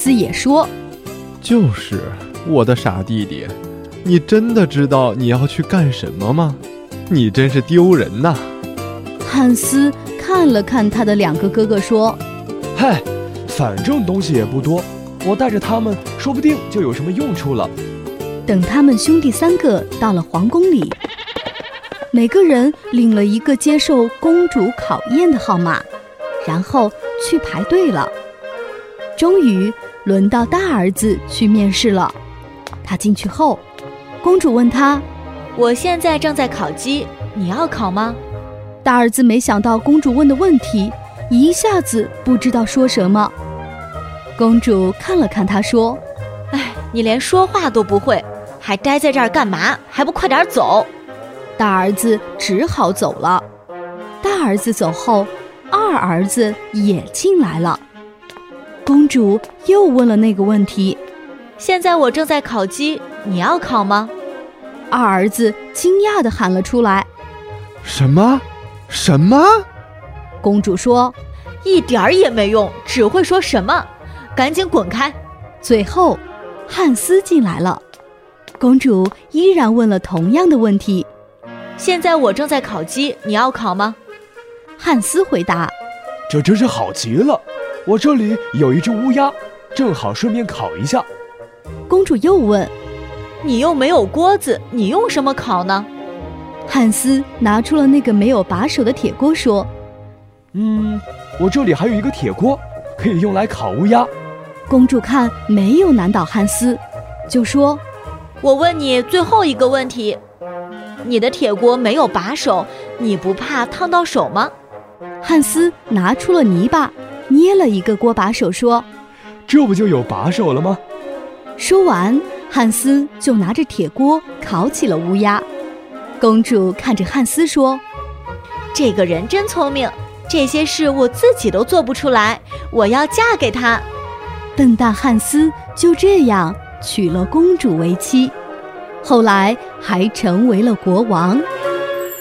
斯也说： 就是我的傻弟弟，你真的知道你要去干什么吗？你真是丢人呐！ 汉斯看了看他的2个哥哥说： 嗨，反正东西也不多，我带着他们说不定就有什么用处了。 等他们兄弟3个到了皇宫里，每个人领了一个接受公主考验的号码，然后去排队了。终于轮到大儿子去面试了。他进去后，公主问他： 我现在正在烤鸡，你要烤吗？ 大儿子没想到公主问的问题，一下子不知道说什么。公主看了看他说： 哎，你连说话都不会，还待在这儿干嘛？还不快点走！ 大儿子只好走了。大儿子走后，二儿子也进来了。公主又问了那个问题： 现在我正在烤鸡，你要烤吗？ 二儿子惊讶地喊了出来： 什么？什么？ 公主说： 一点儿也没用，只会说什么，赶紧滚开！ 最后汉斯进来了。公主依然问了同样的问题： 现在我正在烤鸡，你要烤吗？ 汉斯回答： 这真是好极了，我这里有一只乌鸦，正好顺便烤一下。 公主又问： 你又没有锅子，你用什么烤呢？ 汉斯拿出了那个没有把手的铁锅说： 我这里还有一个铁锅，可以用来烤乌鸦。 公主看没有难倒汉斯，就说： 我问你最后一个问题，你的铁锅没有把手，你不怕烫到手吗？ 汉斯拿出了泥巴，捏了一个锅把手说： 这不就有把手了吗？ 说完，汉斯就拿着铁锅烤起了乌鸦。公主看着汉斯说： 这个人真聪明，这些事我自己都做不出来，我要嫁给他。 笨蛋汉斯就这样娶了公主为妻，后来还成为了国王。